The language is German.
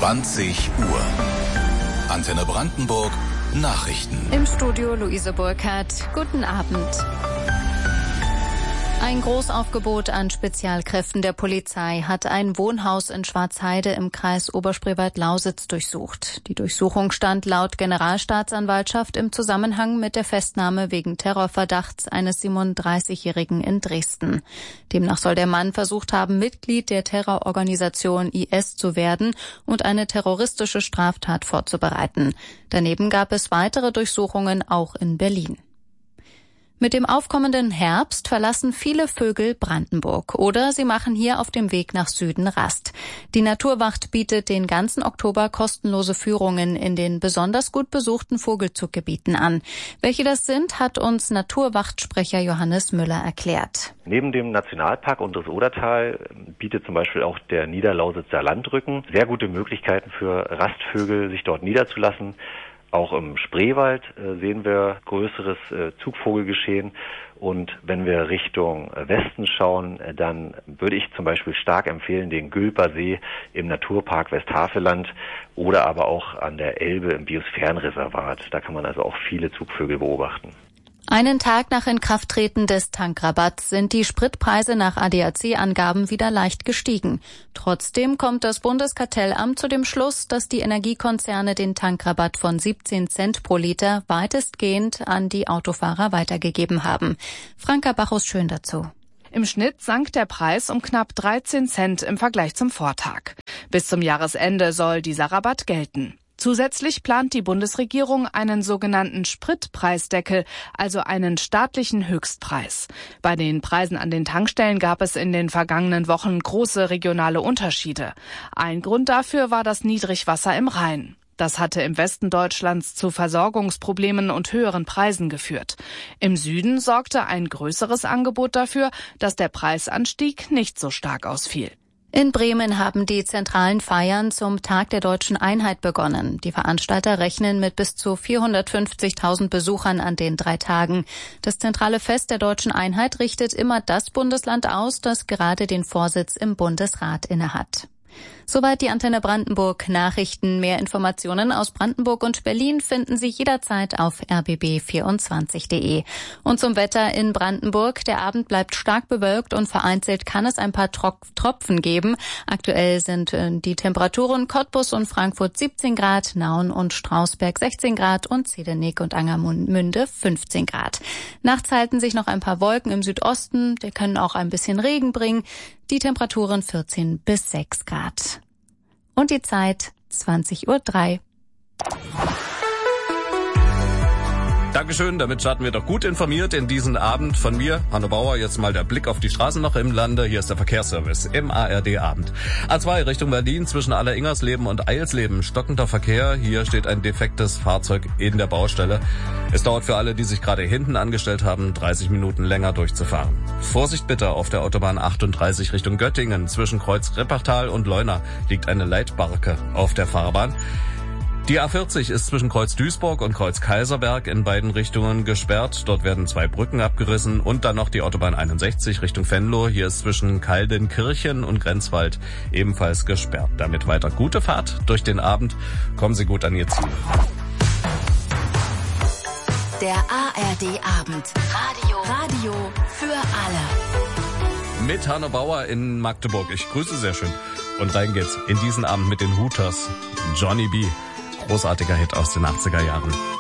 20 Uhr. Antenne Brandenburg Nachrichten. Im Studio Luise Burkhardt. Guten Abend. Ein Großaufgebot an Spezialkräften der Polizei hat ein Wohnhaus in Schwarzheide im Kreis Oberspreewald-Lausitz durchsucht. Die Durchsuchung stand laut Generalstaatsanwaltschaft im Zusammenhang mit der Festnahme wegen Terrorverdachts eines 37-Jährigen in Dresden. Demnach soll der Mann versucht haben, Mitglied der Terrororganisation IS zu werden und eine terroristische Straftat vorzubereiten. Daneben gab es weitere Durchsuchungen auch in Berlin. Mit dem aufkommenden Herbst verlassen viele Vögel Brandenburg oder sie machen hier auf dem Weg nach Süden Rast. Die Naturwacht bietet den ganzen Oktober kostenlose Führungen in den besonders gut besuchten Vogelzuggebieten an. Welche das sind, hat uns Naturwachtsprecher Johannes Müller erklärt. Neben dem Nationalpark und das Odertal bietet zum Beispiel auch der Niederlausitzer Landrücken sehr gute Möglichkeiten für Rastvögel, sich dort niederzulassen. Auch im Spreewald sehen wir größeres Zugvogelgeschehen. Und wenn wir Richtung Westen schauen, dann würde ich zum Beispiel stark empfehlen, den Gülper See im Naturpark Westhaveland oder aber auch an der Elbe im Biosphärenreservat. Da kann man also auch viele Zugvögel beobachten. Einen Tag nach Inkrafttreten des Tankrabatts sind die Spritpreise nach ADAC-Angaben wieder leicht gestiegen. Trotzdem kommt das Bundeskartellamt zu dem Schluss, dass die Energiekonzerne den Tankrabatt von 17 Cent pro Liter weitestgehend an die Autofahrer weitergegeben haben. Franka Bachus schön dazu. Im Schnitt sank der Preis um knapp 13 Cent im Vergleich zum Vortag. Bis zum Jahresende soll dieser Rabatt gelten. Zusätzlich plant die Bundesregierung einen sogenannten Spritpreisdeckel, also einen staatlichen Höchstpreis. Bei den Preisen an den Tankstellen gab es in den vergangenen Wochen große regionale Unterschiede. Ein Grund dafür war das Niedrigwasser im Rhein. Das hatte im Westen Deutschlands zu Versorgungsproblemen und höheren Preisen geführt. Im Süden sorgte ein größeres Angebot dafür, dass der Preisanstieg nicht so stark ausfiel. In Bremen haben die zentralen Feiern zum Tag der Deutschen Einheit begonnen. Die Veranstalter rechnen mit bis zu 450.000 Besuchern an den 3 Tagen. Das zentrale Fest der Deutschen Einheit richtet immer das Bundesland aus, das gerade den Vorsitz im Bundesrat innehat. Soweit die Antenne Brandenburg Nachrichten. Mehr Informationen aus Brandenburg und Berlin finden Sie jederzeit auf rbb24.de. Und zum Wetter in Brandenburg. Der Abend bleibt stark bewölkt und vereinzelt kann es ein paar Tropfen geben. Aktuell sind die Temperaturen Cottbus und Frankfurt 17 Grad, Nauen und Strausberg 16 Grad und Zedernick und Angermünde 15 Grad. Nachts halten sich noch ein paar Wolken im Südosten. Die können auch ein bisschen Regen bringen. Die Temperaturen 14 bis 6 Grad. Und die Zeit 20:03 Uhr. Dankeschön, damit starten wir doch gut informiert in diesen Abend. Von mir, Hanno Bauer, jetzt mal der Blick auf die Straßen noch im Lande. Hier ist der Verkehrsservice im ARD-Abend. A2 Richtung Berlin zwischen Alleringersleben und Eilsleben. Stockender Verkehr. Hier steht ein defektes Fahrzeug in der Baustelle. Es dauert für alle, die sich gerade hinten angestellt haben, 30 Minuten länger durchzufahren. Vorsicht bitte, auf der Autobahn 38 Richtung Göttingen. Zwischen Kreuz Reppertal und Leuna liegt eine Leitbarke auf der Fahrbahn. Die A40 ist zwischen Kreuz Duisburg und Kreuz Kaiserberg in beiden Richtungen gesperrt. Dort werden 2 Brücken abgerissen und dann noch die Autobahn 61 Richtung Venlo. Hier ist zwischen Kaldenkirchen und Grenzwald ebenfalls gesperrt. Damit weiter gute Fahrt durch den Abend. Kommen Sie gut an Ihr Ziel. Der ARD-Abend. Radio für alle. Mit Hanno Bauer in Magdeburg. Ich grüße sehr schön. Und rein geht's in diesen Abend mit den Hooters. Johnny B. Großartiger Hit aus den 80er Jahren.